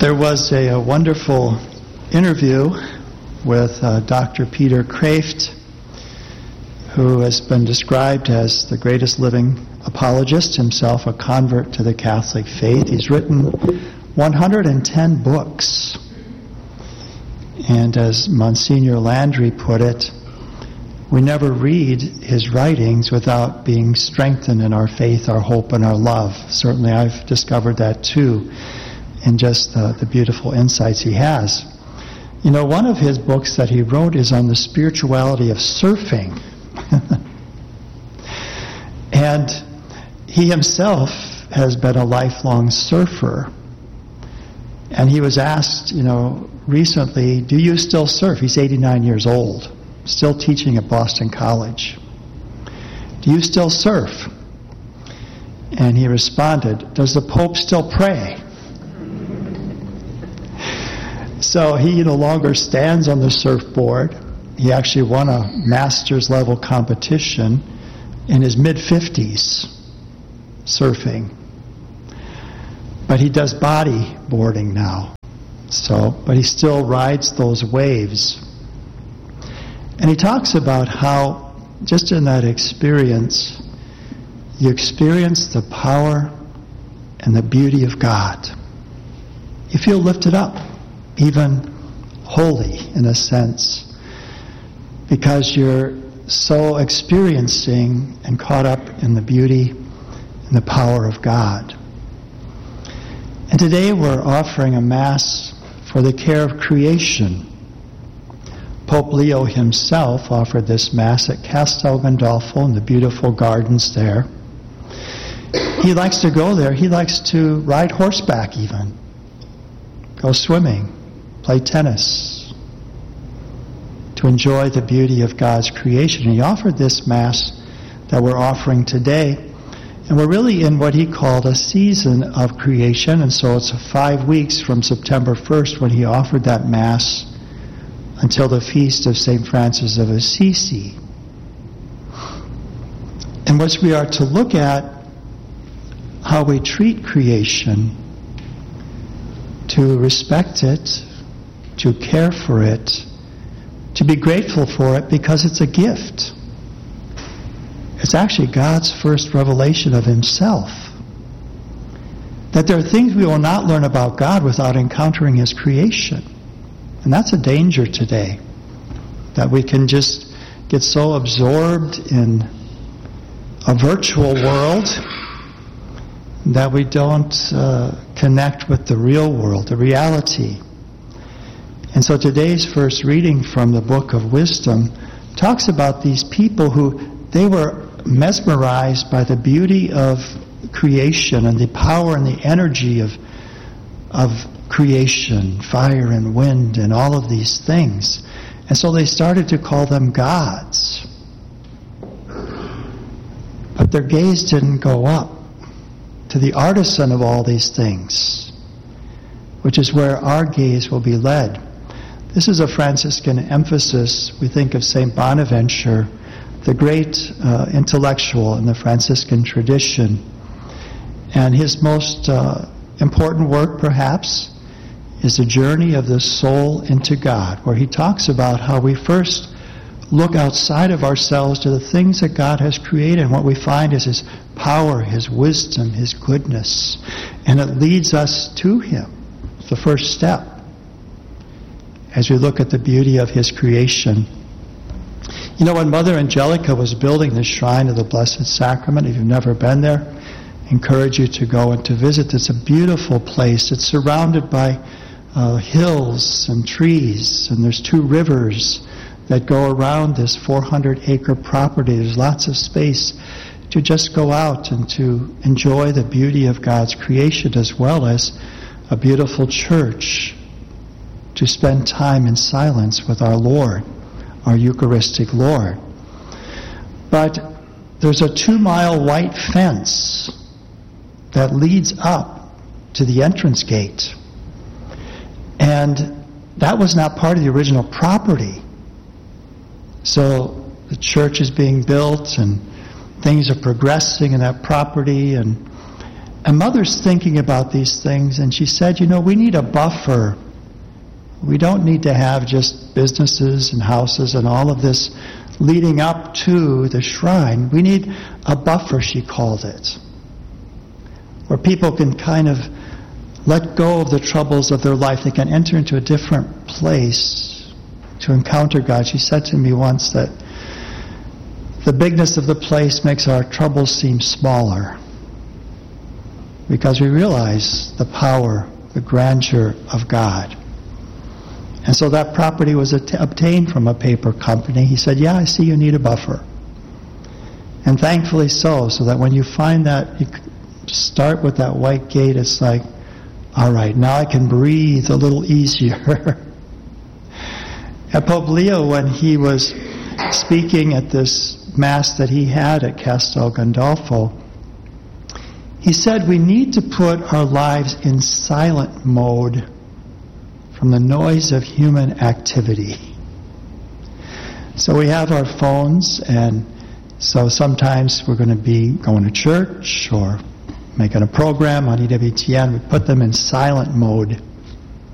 There was a wonderful interview with Dr. Peter Kreeft, who has been described as the greatest living apologist, himself a convert to the Catholic faith. He's written 110 books. And as Monsignor Landry put it, we never read his writings without being strengthened in our faith, our hope, and our love. Certainly I've discovered that too, in just the beautiful insights he has. You know, one of his books that he wrote is on the spirituality of surfing. And he himself has been a lifelong surfer. And he was asked, recently, do you still surf? He's 89 years old, still teaching at Boston College. Do you still surf? And he responded, does the Pope still pray? So he no longer stands on the surfboard. He actually won a master's level competition in his mid-50s surfing. But he does bodyboarding now. But he still rides those waves. And he talks about how, just in that experience, you experience the power and the beauty of God. You feel lifted up, even holy in a sense, because you're so experiencing and caught up in the beauty and the power of God. And today we're offering a Mass for the care of creation. Pope Leo himself offered this Mass at Castel Gandolfo in the beautiful gardens there. He likes to go there. He likes to ride horseback even, go swimming, play tennis, to enjoy the beauty of God's creation. He offered this Mass that we're offering today. And we're really in what he called a season of creation, and so it's 5 weeks from September 1st when he offered that Mass until the feast of St. Francis of Assisi. In which we are to look at how we treat creation, to respect it, to care for it, to be grateful for it because it's a gift. It's actually God's first revelation of himself. That there are things we will not learn about God without encountering his creation. And that's a danger today. That we can just get so absorbed in a virtual world that we don't connect with the real world, the reality. And so today's first reading from the Book of Wisdom talks about these people who they were mesmerized by the beauty of creation and the power and the energy of creation, fire and wind and all of these things. And so they started to call them gods. But their gaze didn't go up to the artisan of all these things, which is where our gaze will be led. This is a Franciscan emphasis. We think of St. Bonaventure, the great intellectual in the Franciscan tradition. And his most important work, perhaps, is the journey of the soul into God, where he talks about how we first look outside of ourselves to the things that God has created, and what we find is his power, his wisdom, his goodness. And it leads us to him. It's the first step as we look at the beauty of his creation. When Mother Angelica was building the Shrine of the Blessed Sacrament, if you've never been there, I encourage you to go and to visit. It's a beautiful place. It's surrounded by hills and trees, and there's 2 rivers that go around this 400-acre property. There's lots of space to just go out and to enjoy the beauty of God's creation, as well as a beautiful church, to spend time in silence with our Lord, our Eucharistic Lord. But there's a 2-mile white fence that leads up to the entrance gate. And that was not part of the original property. So the church is being built and things are progressing in that property, and And Mother's thinking about these things, and she said, we need a buffer. We don't need to have just businesses and houses and all of this leading up to the shrine. We need a buffer, she called it, where people can kind of let go of the troubles of their life. They can enter into a different place to encounter God. She said to me once that the bigness of the place makes our troubles seem smaller, because we realize the power, the grandeur of God. And so that property was obtained from a paper company. He said, I see you need a buffer. And thankfully so that when you find that, you start with that white gate, it's like, all right, now I can breathe a little easier. And Pope Leo, when he was speaking at this Mass that he had at Castel Gandolfo, he said we need to put our lives in silent mode from the noise of human activity. So we have our phones, and so sometimes we're going to be going to church or making a program on EWTN. We put them in silent mode